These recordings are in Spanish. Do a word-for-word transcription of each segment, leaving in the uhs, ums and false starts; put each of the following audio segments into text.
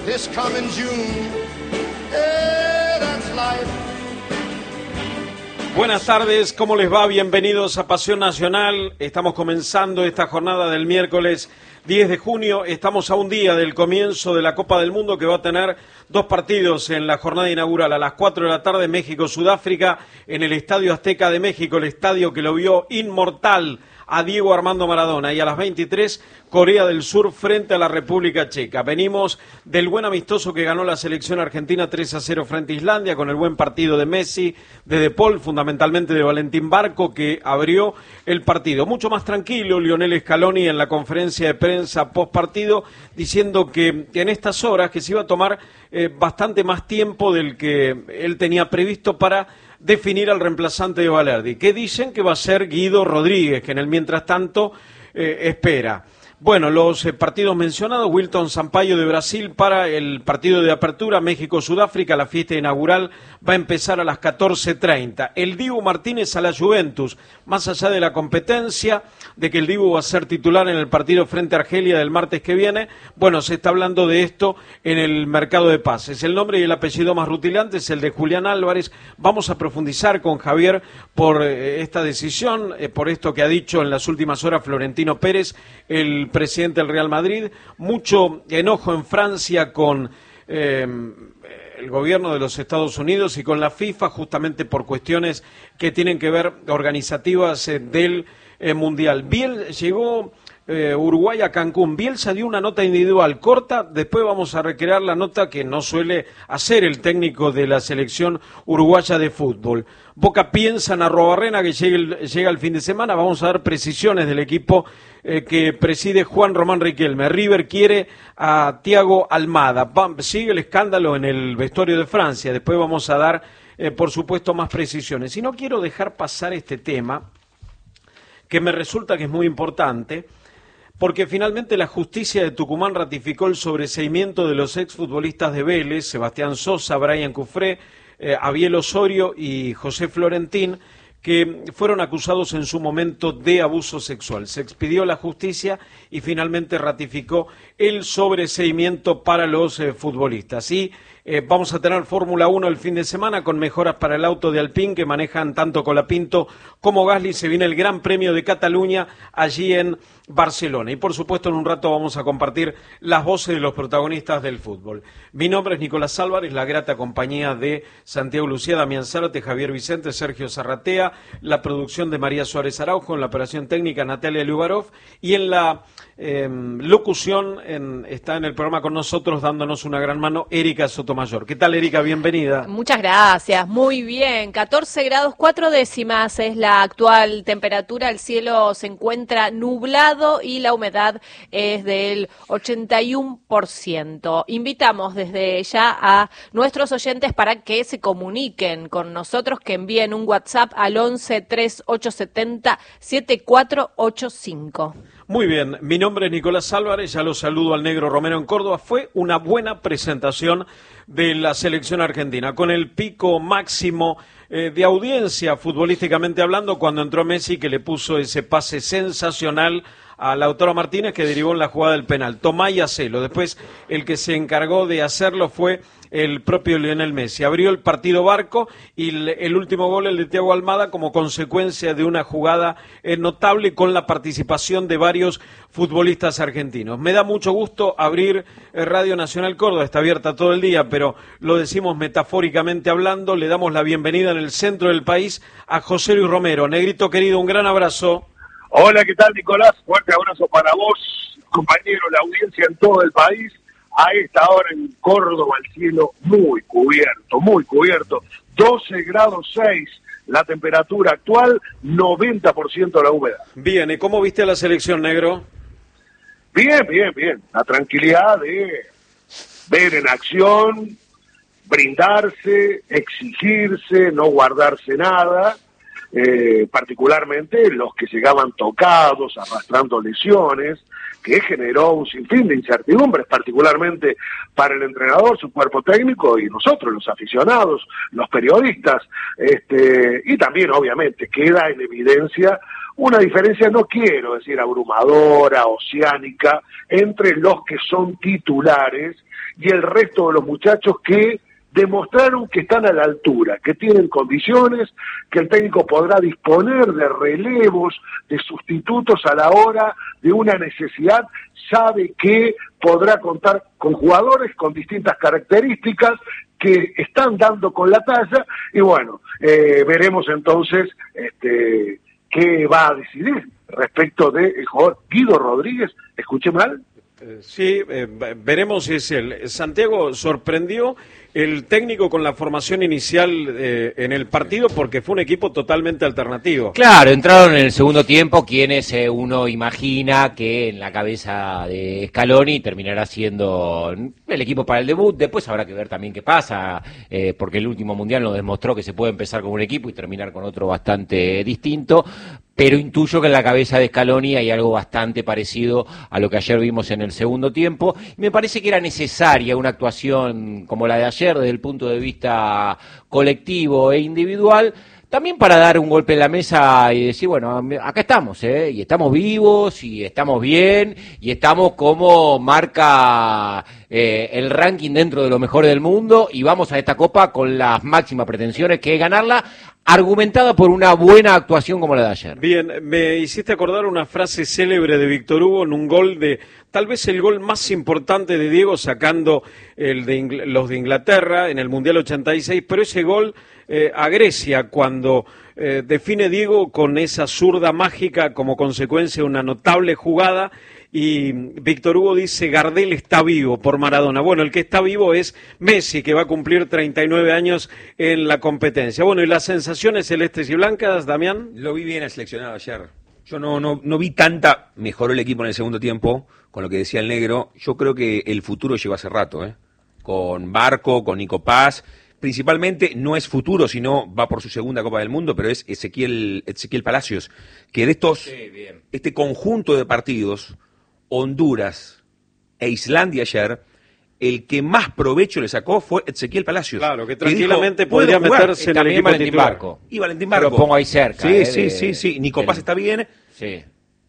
this coming June. Hey, that's life. Buenas tardes, ¿cómo les va? Bienvenidos a Pasión Nacional. Estamos comenzando esta jornada del miércoles diez de junio. Estamos a un día del comienzo de la Copa del Mundo, que va a tener dos partidos en la jornada inaugural. A las cuatro de la tarde, México-Sudáfrica, en el Estadio Azteca de México, el estadio que lo vio inmortal a Diego Armando Maradona, y a las veintitrés, Corea del Sur frente a la República Checa. Venimos del buen amistoso que ganó la selección argentina tres a cero frente a Islandia, con el buen partido de Messi, de De Paul, fundamentalmente de Valentín Barco, que abrió el partido. Mucho más tranquilo Lionel Scaloni en la conferencia de prensa post partido, diciendo que en estas horas que se iba a tomar eh, bastante más tiempo del que él tenía previsto para definir al reemplazante de Balerdi, que dicen que va a ser Guido Rodríguez, que en el mientras tanto eh, espera. Bueno, los eh, partidos mencionados: Wilton Sampaio de Brasil para el partido de apertura, México-Sudáfrica. La fiesta inaugural va a empezar a las catorce treinta. El Dibu Martínez a la Juventus, más allá de la competencia, de que el Dibu va a ser titular en el partido frente a Argelia del martes que viene. Bueno, se está hablando de esto en el mercado de pases. El nombre y el apellido más rutilante es el de Julián Álvarez. Vamos a profundizar con Javier por eh, esta decisión, eh, por esto que ha dicho en las últimas horas Florentino Pérez, el presidente del Real Madrid. Mucho enojo en Francia con eh, el gobierno de los Estados Unidos y con la FIFA, justamente por cuestiones que tienen que ver organizativas eh, del eh, Mundial. Biel llegó eh, Uruguay a Cancún. Bielsa dio una nota individual corta, después vamos a recrear la nota que no suele hacer el técnico de la selección uruguaya de fútbol. Boca piensa en Arrobarrena, que llega el, llega el fin de semana. Vamos a dar precisiones del equipo eh, que preside Juan Román Riquelme. River quiere a Thiago Almada. Va, sigue el escándalo en el vestuario de Francia. Después vamos a dar, eh, por supuesto, más precisiones. Y no quiero dejar pasar este tema, que me resulta que es muy importante, porque finalmente la justicia de Tucumán ratificó el sobreseimiento de los exfutbolistas de Vélez, Sebastián Sosa, Brian Cufré, eh, Abiel Osorio y José Florentín, que fueron acusados en su momento de abuso sexual. Se expidió la justicia y finalmente ratificó el sobreseimiento para los eh, futbolistas. Y eh, vamos a tener Fórmula uno el fin de semana, con mejoras para el auto de Alpine que manejan tanto Colapinto como Gasly. Se viene el Gran Premio de Cataluña allí en Barcelona. Y por supuesto en un rato vamos a compartir las voces de los protagonistas del fútbol. Mi nombre es Nicolás Álvarez, la grata compañía de Santiago Lucía, Damián Zárate, Javier Vicente, Sergio Zarratea, la producción de María Suárez Araujo, en la operación técnica Natalia Lubarov, y en la eh, locución en, está en el programa con nosotros dándonos una gran mano Erika Sotomayor. ¿Qué tal, Erika? Bienvenida. Muchas gracias, muy bien. catorce grados cuatro décimas es la actual temperatura, el cielo se encuentra nublado y la humedad es del ochenta y uno por ciento. Invitamos desde ya a nuestros oyentes para que se comuniquen con nosotros, que envíen un WhatsApp al once treinta y ocho setenta setenta y cuatro ochenta y cinco. Muy bien, mi nombre es Nicolás Álvarez, ya lo saludo al Negro Romero en Córdoba. Fue una buena presentación de la selección argentina, con el pico máximo eh, de audiencia futbolísticamente hablando, cuando entró Messi, que le puso ese pase sensacional a Lautaro Martínez, que derivó en la jugada del penal. Tomá y hacelo. Después el que se encargó de hacerlo fue el propio Lionel Messi. Abrió el partido Barco y el, el último gol, el de Thiago Almada, como consecuencia de una jugada eh, notable con la participación de varios futbolistas argentinos. Me da mucho gusto abrir eh, Radio Nacional Córdoba, está abierta todo el día, pero lo decimos metafóricamente hablando. Le damos la bienvenida en el centro del país a José Luis Romero. Negrito querido, un gran abrazo. Hola, ¿qué tal, Nicolás? Fuerte abrazo para vos, compañero, la audiencia en todo el país. A esta hora en Córdoba el cielo muy cubierto, muy cubierto. doce grados seis la temperatura actual, noventa por ciento la humedad. Bien, ¿y cómo viste a la selección, Negro? Bien, bien, bien. La tranquilidad de ver en acción, brindarse, exigirse, no guardarse nada. Eh, particularmente los que llegaban tocados, arrastrando lesiones, que generó un sinfín de incertidumbres, particularmente para el entrenador, su cuerpo técnico y nosotros, los aficionados, los periodistas, este, y también obviamente queda en evidencia una diferencia, no quiero decir abrumadora, oceánica, entre los que son titulares y el resto de los muchachos que demostraron que están a la altura, que tienen condiciones, que el técnico podrá disponer de relevos, de sustitutos a la hora de una necesidad, sabe que podrá contar con jugadores con distintas características que están dando con la talla, y bueno, eh, veremos entonces este, qué va a decidir respecto del jugador Guido Rodríguez. ¿Escuché mal? Sí, eh, veremos si es él. Santiago, sorprendió el técnico con la formación inicial eh, en el partido porque fue un equipo totalmente alternativo. Claro, entraron en el segundo tiempo quienes eh, uno imagina que en la cabeza de Scaloni terminará siendo el equipo para el debut. Después habrá que ver también qué pasa, eh, porque el último mundial nos demostró que se puede empezar con un equipo y terminar con otro bastante distinto. Pero intuyo que en la cabeza de Scaloni hay algo bastante parecido a lo que ayer vimos en el segundo tiempo. Me parece que era necesaria una actuación como la de ayer desde el punto de vista colectivo e individual, también para dar un golpe en la mesa y decir, bueno, acá estamos, ¿eh? Y estamos vivos, y estamos bien, y estamos como marca eh, el ranking dentro de lo mejor del mundo, y vamos a esta Copa con las máximas pretensiones, que es ganarla, argumentada por una buena actuación como la de ayer. Bien, me hiciste acordar una frase célebre de Víctor Hugo en un gol de, tal vez el gol más importante de Diego, sacando el de Ingl- los de Inglaterra en el Mundial ochenta y seis, pero ese gol eh, a Grecia, cuando eh, define Diego con esa zurda mágica como consecuencia de una notable jugada. Y Víctor Hugo dice, Gardel está vivo por Maradona. Bueno, el que está vivo es Messi, que va a cumplir treinta y nueve años en la competencia. Bueno, ¿y las sensaciones celestes y blancas, Damián? Lo vi bien al seleccionado ayer. Yo no, no, no vi tanta, mejoró el equipo en el segundo tiempo, con lo que decía el negro. Yo creo que el futuro llegó hace rato, ¿eh? Con Barco, con Nico Paz. Principalmente no es futuro, sino va por su segunda Copa del Mundo, pero es Ezequiel, Ezequiel Palacios, que de estos, Sí, bien. este conjunto de partidos, Honduras e Islandia ayer, el que más provecho le sacó fue Ezequiel Palacios. Claro, que dijo, tranquilamente "Puedo podría jugar". meterse en el También equipo Valentín titular. Barco. Y Valentín Pero Barco. pongo ahí cerca. Sí, eh, sí, de- sí, sí. Nico Paz del- está bien. Sí,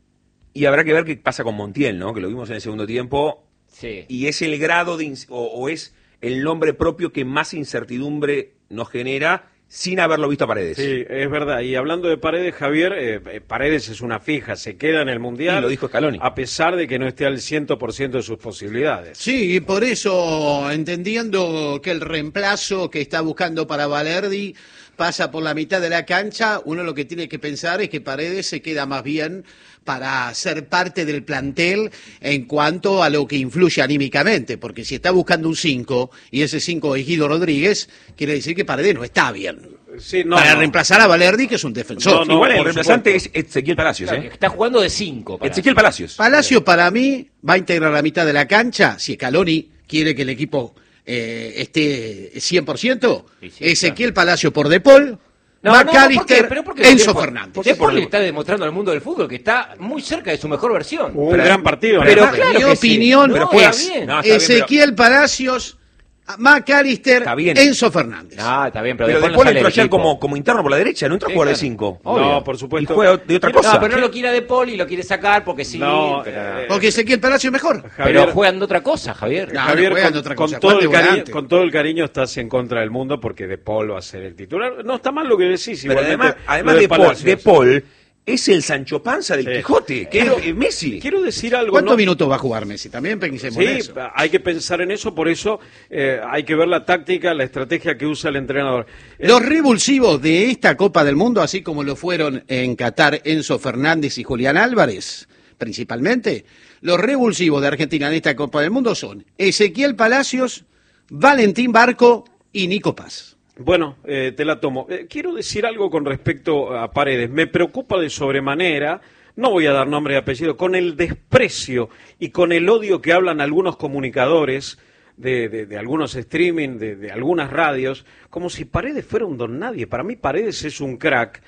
Y habrá que ver qué pasa con Montiel, ¿no? Que lo vimos en el segundo tiempo. sí. Y es el grado de ins- o, o es el nombre propio que más incertidumbre nos genera sin haberlo visto a Paredes. Sí, es verdad. Y hablando de Paredes, Javier, eh, eh, Paredes es una fija, se queda en el Mundial. Y lo dijo Scaloni. A pesar de que no esté al cien por ciento de sus posibilidades. Sí, y por eso, entendiendo que el reemplazo que está buscando para Valerdi pasa por la mitad de la cancha, uno lo que tiene que pensar es que Paredes se queda más bien para ser parte del plantel en cuanto a lo que influye anímicamente, porque si está buscando un cinco y ese cinco es Guido Rodríguez, quiere decir que Paredes no está bien. Sí, no, para no. reemplazar a Valerdi, que es un defensor. No, no, Igual el por reemplazante supuesto. es Ezequiel Palacios, Claro, ¿eh? que está jugando de cinco. para- Ezequiel Palacios. Palacio para mí va a integrar la mitad de la cancha, si Scaloni quiere que el equipo eh, esté cien por ciento, Sí, sí, Ezequiel Palacio por De Paul, No, no, no, ¿por qué? McAllister, Pero ¿por qué Enzo De Paul- Fernández. De Paul le está demostrando al mundo del fútbol que está muy cerca de su mejor versión. Un gran partido. Pero ¿no? claro mi que sí. opinión No, es está bien. No, está bien, Ezequiel Palacios, McAllister, Está bien. Enzo Fernández. Ah, está bien, pero, Pero De Paul después no sale entró del ayer equipo. como, como interno por la derecha, no entró a Sí, jugar de claro. cinco. No, por supuesto. Y juega de otra cosa. No, pero no lo quiere a De Paul y lo quiere sacar porque sí. No, pero, eh, Porque Ezequiel Palacio es mejor. Javier, pero juegan de otra cosa, Javier. No, Javier, juegan con, de otra con cosa, todo juegan el de cariño, volante. con todo el cariño estás en contra del mundo porque De Paul va a ser el titular. No está mal lo que decís. Pero igualmente, además, además lo de, Paul, Palacios. de Paul es el Sancho Panza del Sí. Quijote, que Quiero- es eh, Messi. Quiero decir algo. ¿Cuántos ¿no? minutos va a jugar Messi? También pensemos en Sí, eso. hay que pensar en eso, por eso eh, hay que ver la táctica, la estrategia que usa el entrenador. Eh, Los revulsivos de esta Copa del Mundo, así como lo fueron en Qatar Enzo Fernández y Julián Álvarez, principalmente, los revulsivos de Argentina en esta Copa del Mundo son Ezequiel Palacios, Valentín Barco y Nico Paz. Bueno, eh, te la tomo. Eh, quiero decir algo con respecto a Paredes. Me preocupa de sobremanera, no voy a dar nombre y apellido, con el desprecio y con el odio que hablan algunos comunicadores de, de, de algunos streaming, de, de algunas radios, como si Paredes fuera un don nadie. Para mí Paredes es un crack,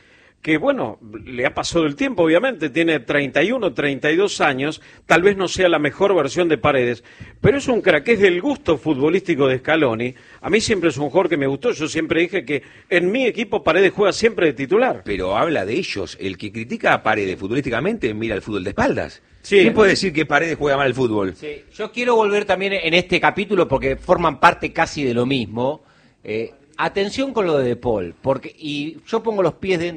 que bueno, le ha pasado el tiempo, obviamente, tiene treinta y uno, treinta y dos años, tal vez no sea la mejor versión de Paredes, pero es un crack, es del gusto futbolístico de Scaloni. A mí siempre es un jugador que me gustó, yo siempre dije que en mi equipo Paredes juega siempre de titular. Pero habla de ellos, el que critica a Paredes futbolísticamente mira el fútbol de espaldas. Sí. ¿Quién puede decir que Paredes juega mal el fútbol? Sí, yo quiero volver también en este capítulo porque forman parte casi de lo mismo. Eh, atención con lo de De Paul, porque y yo pongo los pies dentro